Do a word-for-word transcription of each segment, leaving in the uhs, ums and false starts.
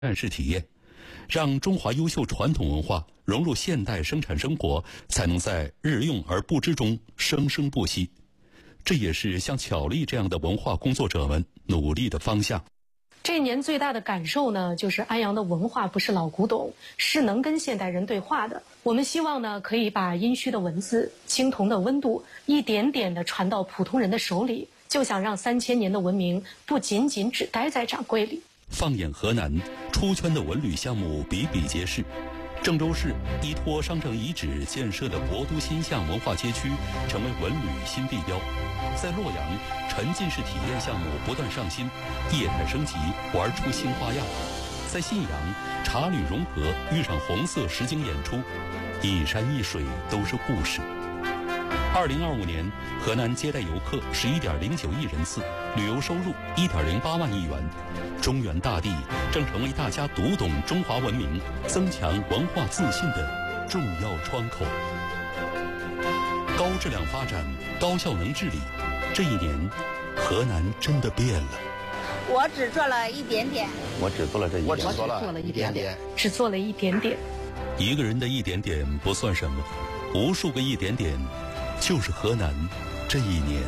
展示体验，让中华优秀传统文化融入现代生产生活，才能在日用而不知中生生不息。这也是像巧丽这样的文化工作者们努力的方向。 这一年最大的感受呢，就是安阳的文化不是老古董，是能跟现代人对话的。我们希望呢，可以把殷墟的文字、青铜的温度，一点点的传到普通人的手里，就想让三千年的文明不仅仅只待在掌柜里。 放眼河南，出圈的文旅项目比比皆是。郑州市依托商城遗址建设的国都新巷文化街区成为文旅新地标。在洛阳，沉浸式体验项目不断上新，业态升级，玩出新花样。在信阳，茶旅融合遇上红色实景演出，一山一水都是故事。二零二五年，河南接待游客十一点零九亿人次，旅游收入一点零八万亿元。中原大地正成为大家读懂中华文明、增强文化自信的重要窗口。高质量发展，高效能治理。这一年，河南真的变了。 我只做了一点点， 我只做了这一点， 我只做了一点点，只做了一点点。 一个人的一点点不算什么，无数个一点点，就是河南这一年。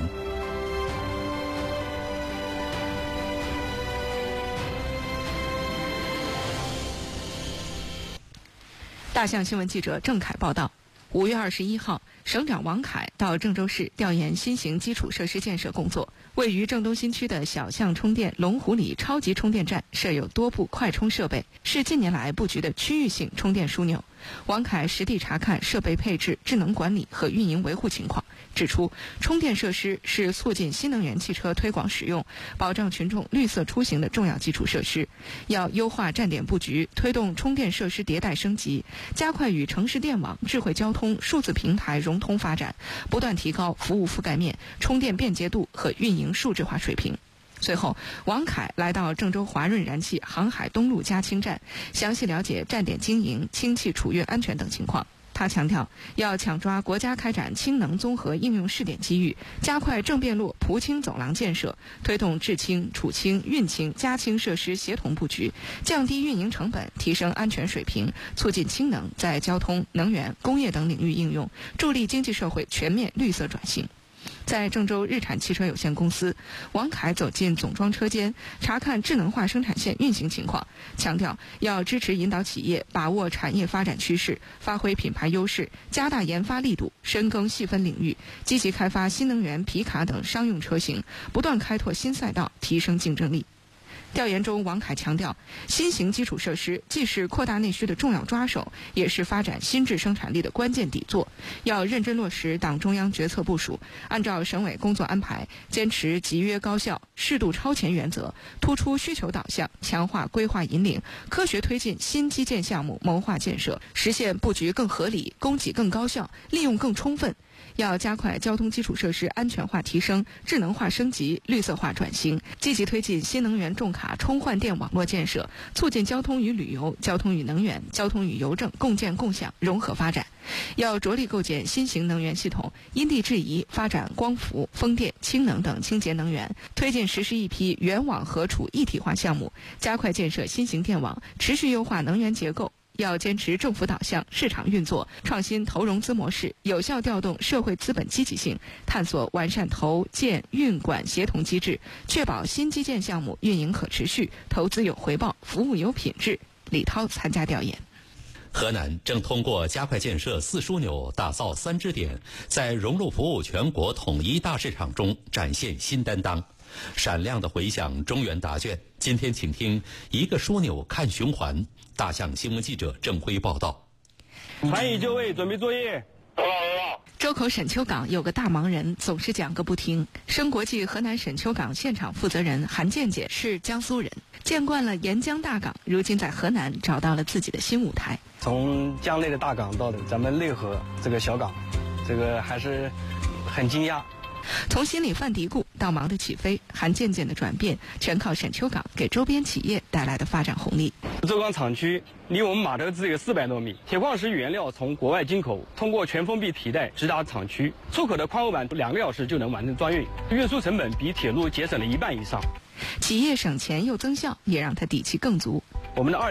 大象新闻记者郑凯报道，五月二十一号，省长王凯到郑州市调研新型基础设施建设工作。位于郑东新区的小象充电龙湖里超级充电站设有多部快充设备，是近年来布局的区域性充电枢纽。王凯实地查看设备配置、智能管理和运营维护情况，指出充电设施是促进新能源汽车推广使用、保障群众绿色出行的重要基础设施，要优化站点布局，推动充电设施迭代升级，加快与城市电网、智慧交通、数字平台融通发展，不断提高服务覆盖面、充电便捷度和运营数字化水平。随后，王凯来到郑州华润燃气航海东路嘉氢站，详细了解站点经营、氢气储运安全等情况。他强调，要抢抓国家开展氢能综合应用试点机遇，加快正便路蒲氢走廊建设，推动制氢、储氢、运氢、加氢设施协同布局，降低运营成本，提升安全水平，促进氢能在交通、能源、工业等领域应用，助力经济社会全面绿色转型。在郑州日产汽车有限公司，王凯走进总装车间，查看智能化生产线运行情况，强调要支持引导企业把握产业发展趋势，发挥品牌优势，加大研发力度，深耕细分领域，积极开发新能源、皮卡等商用车型，不断开拓新赛道，提升竞争力。调研中，王凯强调，新型基础设施既是扩大内需的重要抓手，也是发展新质生产力的关键底座。要认真落实党中央决策部署，按照省委工作安排，坚持集约高效、适度超前原则，突出需求导向，强化规划引领，科学推进新基建项目谋划建设，实现布局更合理、供给更高效、利用更充分。要加快交通基础设施安全化提升、智能化升级、绿色化转型，积极推进新能源重卡充换电网络建设，促进交通与旅游、交通与能源、交通与邮政共建共享融合发展。要着力构建新型能源系统，因地制宜发展光伏、风电、氢能等清洁能源，推进实施一批原网合储一体化项目，加快建设新型电网，持续优化能源结构。要坚持政府导向、市场运作，创新投融资模式，有效调动社会资本积极性，探索完善投建运管协同机制，确保新基建项目运营可持续、投资有回报、服务有品质。李涛参加调研。 河南正通过加快建设四枢纽、打造三支点，在融入服务全国统一大市场中展现新担当，闪亮的回响中原答卷。今天请听一个枢纽看循环。大象新闻记者郑辉报道。 翻译就位，准备作业。 周口沈丘港有个大忙人，总是讲个不停。升国际河南沈丘港现场负责人韩健健是江苏人，见惯了沿江大港，如今在河南找到了自己的新舞台。 从江内的大港到了咱们内河这个小港，这个还是很惊讶。 从心里犯嘀咕到忙得起飞，韩渐渐的转变全靠沈丘港给周边企业带来的发展红利。 周港厂区离我们码头只有四百多米，铁矿石原料从国外进口，通过全封闭提带直达厂区，出口的矿物板两个小时就能完成装运，运输成本比铁路节省了一半以上。 企业省钱又增效，也让他底气更足。 我们的二